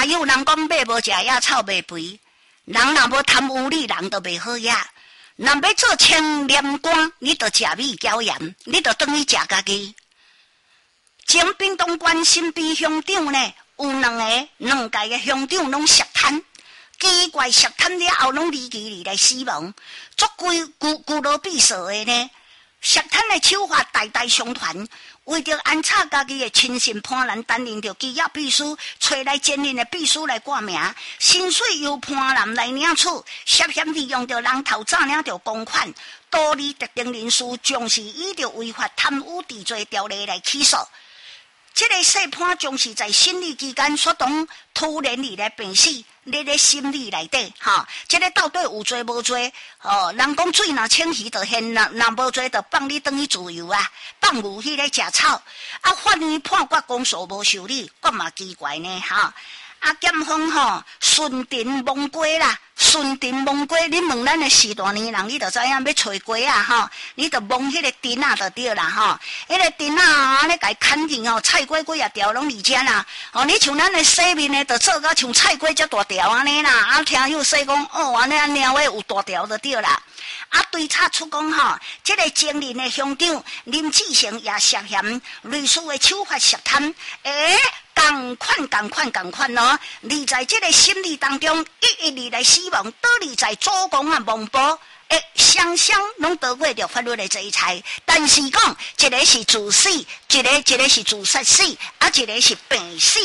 友人讲马无食野草袂肥，人若无贪污你，人就袂好野。若要做清廉官，你就食米椒盐，你就等于食家己。前屏东县新北乡长呢，有两届的乡长拢涉贪，奇怪涉贪了后拢离奇来死亡，足巨罗必死的呢。涉贪的手法代代相传，为着安插家己的亲信潘兰担任着机要秘书，找来前任的秘书来挂名，薪水由潘兰来领取，涉嫌利用着人头诈领着公款，多利特定人士，将是依着违法贪污治罪条例来起诉。这个细潘将是在审理期间所动突然而来病死，你咧心理内底，这个到底有罪无罪？人讲水若清鱼就现，若无罪就放你等于自由啊，放牛去咧食草。啊，法院判决公诉无受理，我嘛奇怪呢，啊，检方顺藤摸瓜啦，顺藤摸瓜，你问咱的四大年人，你就知影要找瓜啊，你就摸迄个藤啊就对啦，迄个藤啊，你甲伊砍去菜瓜几啊条拢二只啦，你像咱的洗面的，就做到像菜瓜遮大条安尼啦，啊，听有说讲安尼话有大条就对啦。啊，对查出讲这个前任的乡长林志成也涉嫌类似的手法涉贪，同款哦！你在这个审理当中，一来死亡，倒你在祖公啊蒙保，双拢得过着法律的制裁。但是讲，一个是自死，一个是自杀死，啊，一个是病死。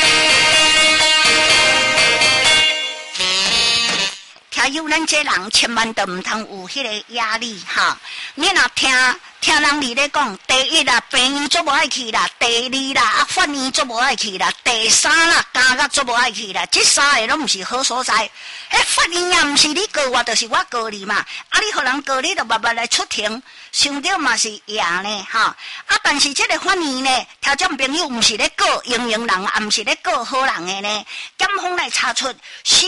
听有咱这人千万都唔通有迄个压力你若听人伫咧讲，第一啦，病院足无爱去啦；第二啦，法院足无爱去啦；第三啦，监狱足无爱去啦。这三个拢毋是好所在。法院也毋是你告我，就是我告你嘛。啊，你互人告你，就慢慢来出庭，想着嘛是赢呢啊，但是这个法院呢，听众朋友毋是咧告英人，也毋是咧告好人的呢。检方来查出。